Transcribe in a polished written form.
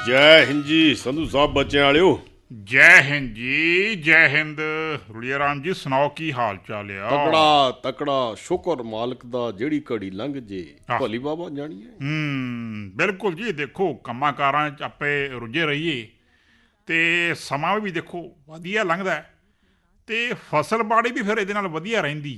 ਜੈ ਹਿੰਦ ਜੀ ਸੰਧੂ ਸਾਹਿਬ ਬੱਚਿਆਂ ਵਾਲਿਓ। ਜੈ ਹਿੰਦ ਜੀ, ਜੈ ਹਿੰਦ। ਰੁਲੀਆ ਰਾਮ ਜੀ ਸੁਣਾਓ, ਕੀ ਹਾਲ ਚਾਲ ਆ? ਤਕੜਾ ਤਕੜਾ, ਸ਼ੁਕਰ ਮਾਲਕ ਦਾ, ਜਿਹੜੀ ਘੜੀ ਲੰਘ ਜੇ ਆਹ। ਭਲੀ ਬਾਬਾ ਜਾਣੀਏ। ਬਿਲਕੁਲ ਜੀ। ਦੇਖੋ ਕੰਮਾਂ ਕਾਰਾਂ 'ਚ ਆਪੇ ਰੁੱਝੇ ਰਹੀਏ ਅਤੇ ਸਮਾਂ ਵੀ ਦੇਖੋ ਵਧੀਆ ਲੰਘਦਾ ਅਤੇ ਫਸਲ ਬਾੜੀ ਵੀ ਫਿਰ ਇਹਦੇ ਨਾਲ ਵਧੀਆ ਰਹਿੰਦੀ।